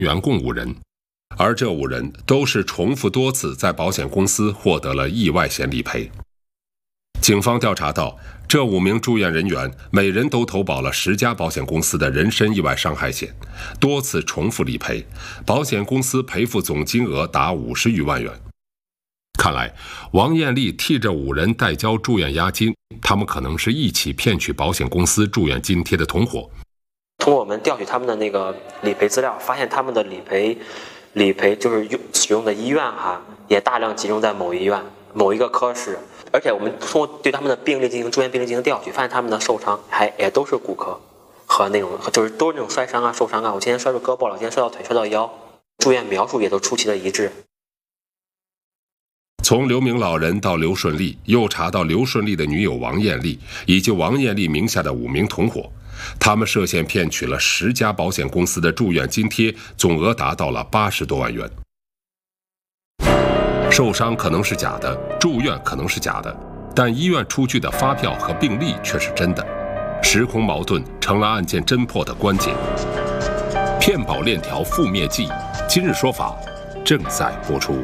员共5人，而这5人都是重复多次在保险公司获得了意外险理赔。警方调查到，这5名住院人员每人都投保了10家保险公司的人身意外伤害险，多次重复理赔，保险公司赔付总金额达50余万元。看来，王艳丽替这5人代交住院押金，他们可能是一起骗取保险公司住院津贴的同伙。 通过我们调取他们的那个理赔资料，发现他们的理赔就是使用的医院也大量集中在某医院、某一个科室，而且我们通过对他们的病例进行住院病例进行调取，发现他们的受伤也都是骨科和那种就是都是那种摔伤受伤我今天摔到胳膊了，我今天摔到腿、摔到腰，住院描述也都出奇的一致。 从刘明老人到刘顺利，又查到刘顺利的女友王艳丽以及王艳丽名下的5名同伙，他们涉嫌骗取了10家保险公司的住院津贴，总额达到了80多万元。受伤可能是假的，住院可能是假的，但医院出具的发票和病历却是真的，时空矛盾成了案件侦破的关键。骗保链条覆灭记，今日说法正在播出。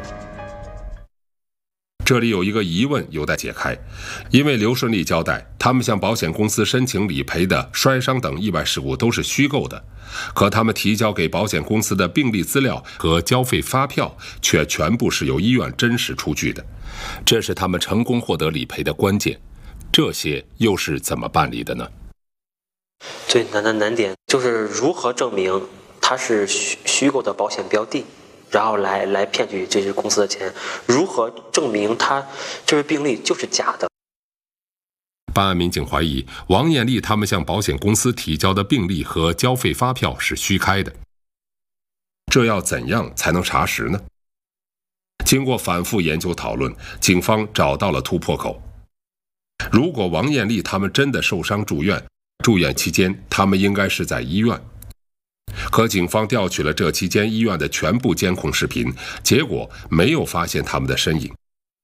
这里有一个疑问有待解开，因为刘顺利交代，他们向保险公司申请理赔的摔伤等意外事故都是虚构的，可他们提交给保险公司的病历资料和交费发票却全部是由医院真实出具的，这是他们成功获得理赔的关键。这些又是怎么办理的呢？ 最难的难点就是如何证明它是虚构的保险标的，然后来骗取这些公司的钱，如何证明他这份病历就是假的？ 办案民警怀疑王艳丽他们向保险公司提交的病历和交费发票是虚开的，这要怎样才能查实呢？经过反复研究讨论，警方找到了突破口。如果王艳丽他们真的受伤住院，住院期间他们应该是在医院。可警方调取了这期间医院的全部监控视频，结果没有发现他们的身影。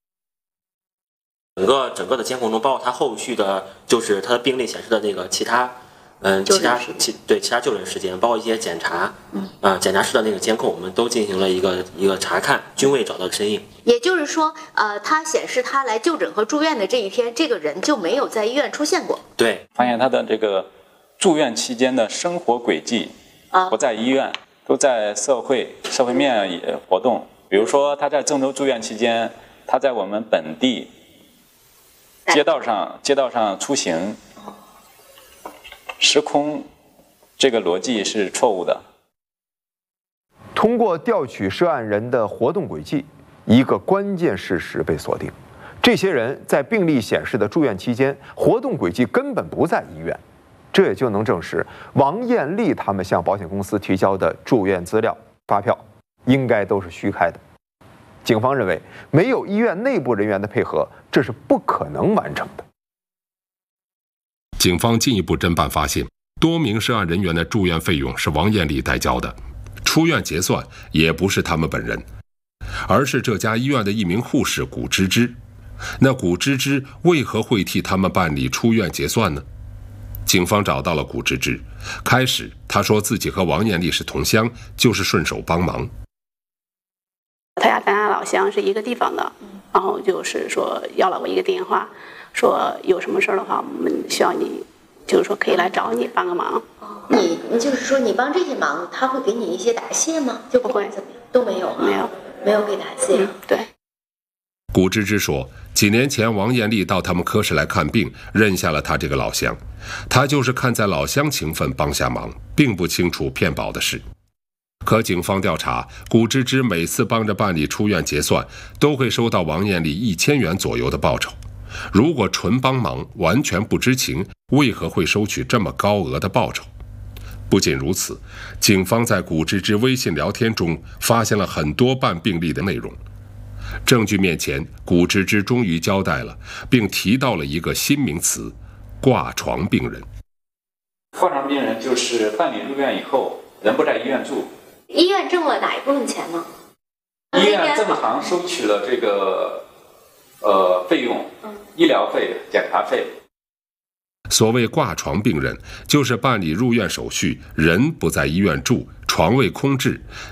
整个的监控中，包括他后续的，就是他的病历显示的那个其他就诊时间，包括一些检查，检查室的那个监控，我们都进行了一个查看，均未找到身影。 也就是说，他显示他来就诊和住院的这一天，这个人就没有在医院出现过。 对， 发现他的这个住院期间的生活轨迹。不在医院，都在社会面也活动。比如说，他在郑州住院期间，他在我们本地街道上出行，时空这个逻辑是错误的。 通过调取涉案人的活动轨迹，一个关键事实被锁定：这些人在病历显示的住院期间，活动轨迹根本不在医院。这也就能证实王艳丽他们向保险公司提交的住院资料、发票应该都是虚开的。警方认为，没有医院内部人员的配合，这是不可能完成的。 警方进一步侦办发现，多名涉案人员的住院费用是王艳丽代交的，出院结算也不是他们本人，而是这家医院的一名护士谷芝芝。那谷芝芝为何会替他们办理出院结算呢？警方找到了谷芝芝，开始他说自己和王艳丽是同乡，就是顺手帮忙。 他家跟俺老乡是一个地方的，然后就是说要了我一个电话，说有什么事的话，我们需要你，就是说可以来找你帮个忙。 你就是说你帮这些忙，他会给你一些答谢吗？就不会怎么样都没有啊，没有给答谢。 对。 谷芝芝说，几年前王艳丽到他们科室来看病，认下了他这个老乡，他就是看在老乡情分帮下忙，并不清楚骗保的事。可警方调查，谷芝芝每次帮着办理出院结算，都会收到王艳丽1000元左右的报酬。如果纯帮忙，完全不知情，为何会收取这么高额的报酬？不仅如此，警方在谷芝芝微信聊天中发现了很多办病历的内容。证据面前，谷芝芝终于交代了，并提到了一个新名词——挂床病人。 挂床病人就是办理入院以后，人不在医院住， 医院挣了哪一部分钱呢？ 医院正常收取了这个费用，医疗费、检查费。 所谓挂床病人，就是办理入院手续，人不在医院住，床位空置，